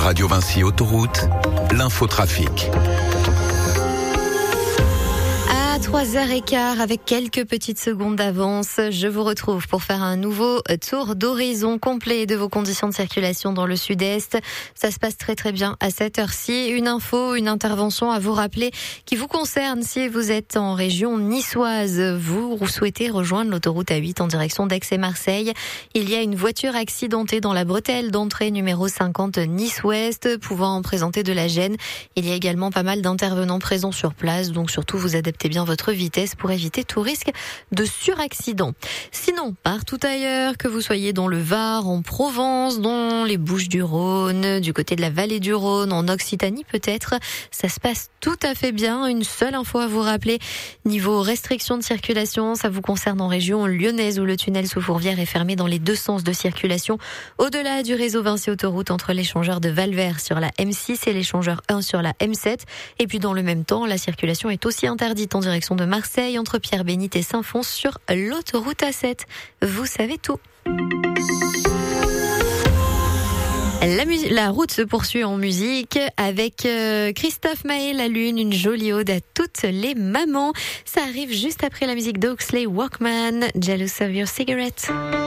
Radio Vinci Autoroute, l'infotrafic. À 3h15, avec quelques petites secondes d'avance, je vous retrouve pour faire un nouveau tour d'horizon complet de vos conditions de circulation dans le sud-est. Ça se passe très bien à cette heure-ci. Une info, une intervention à vous rappeler qui vous concerne si vous êtes en région niçoise. Vous souhaitez rejoindre l'autoroute A8 en direction d'Aix et Marseille. Il y a une voiture accidentée dans la bretelle d'entrée numéro 50 Nice-Ouest, pouvant présenter de la gêne. Il y a également pas mal d'intervenants présents sur place, donc surtout vous adaptez bien votre vitesse pour éviter tout risque de suraccident. Sinon, partout ailleurs, que vous soyez dans le Var, en Provence, dans les Bouches-du-Rhône, du côté de la vallée du Rhône, en Occitanie peut-être, ça se passe tout à fait bien. Une seule info à vous rappeler, niveau restriction de circulation, ça vous concerne en région lyonnaise où le tunnel sous Fourvière est fermé dans les deux sens de circulation, au-delà du réseau Vinci Autoroute entre l'échangeur de Valvert sur la M6 et l'échangeur 1 sur la M7. Et puis dans le même temps, la circulation est aussi interdite en direction de Marseille, entre Pierre-Bénite et Saint-Fons sur l'autoroute A7. Vous savez tout. La route se poursuit en musique avec Christophe Maé, La Lune, une jolie ode à toutes les mamans. Ça arrive juste après la musique d'Oxley Walkman, Jealous of Your Cigarette.